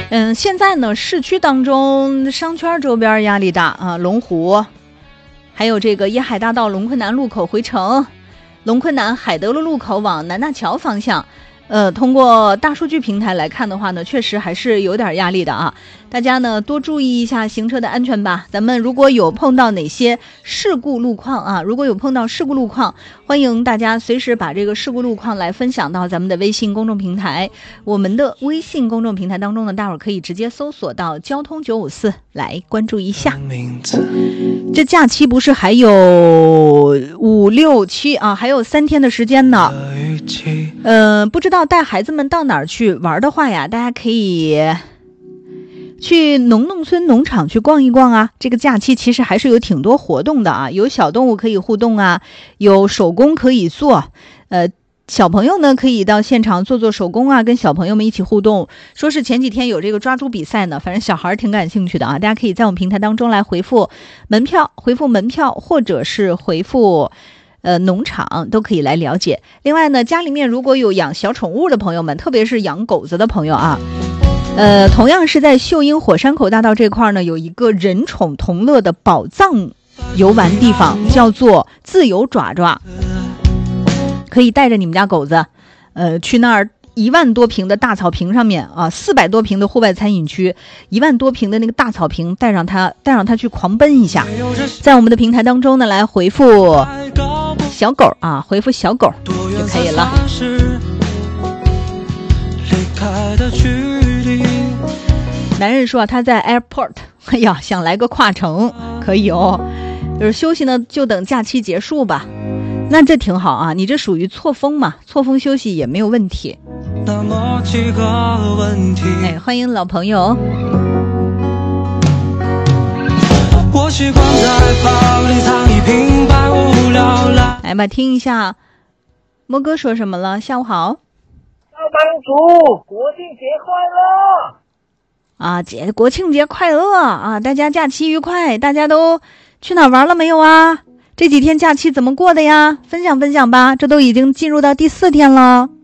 现在呢，市区当中商圈周边压力大啊，龙湖，还有这个椰海大道龙昆南路口回城，龙昆南海德路路口往南大桥方向。通过大数据平台来看的话呢，确实还是有点压力的啊。大家呢多注意一下行车的安全吧。咱们如果有碰到哪些事故路况啊，欢迎大家随时把这个事故路况来分享到咱们的微信公众平台。我们的微信公众平台当中呢，大伙儿可以直接搜索到交通954来关注一下。这假期不是还有5、6、7啊，还有3天的时间呢。不知道带孩子们到哪儿去玩的话呀，大家可以去农村农场去逛一逛啊。这个假期其实还是有挺多活动的啊，有小动物可以互动啊，有手工可以做，小朋友呢可以到现场做手工啊，跟小朋友们一起互动。说是前几天有这个抓猪比赛呢，反正小孩挺感兴趣的啊。大家可以在我们平台当中来回复门票，或者是回复农场都可以来了解。另外呢，家里面如果有养小宠物的朋友们，特别是养狗子的朋友啊，同样是在秀英火山口大道这块呢，有一个人宠同乐的宝藏游玩地方，叫做自由爪爪。可以带着你们家狗子去那儿1万多平的大草坪上面啊，400多平的户外餐饮区，1万多平的那个大草坪，带上它去狂奔一下。在我们的平台当中呢，来回复小狗啊，回复小狗就可以了。男人说他在 airport， 哎呀，想来个跨城，可以哦。就是休息呢，就等假期结束吧。那这挺好啊，你这属于错峰嘛，错峰休息也没有问题。欢迎老朋友。我习惯在房里藏一瓶百无聊赖。来吧，听一下莫哥说什么了。下午好。 上班族，国庆节快乐！ 啊，国庆节快乐啊！大家假期愉快，大家都去哪玩了没有啊？这几天假期怎么过的呀？分享分享吧，这都已经进入到第4天了。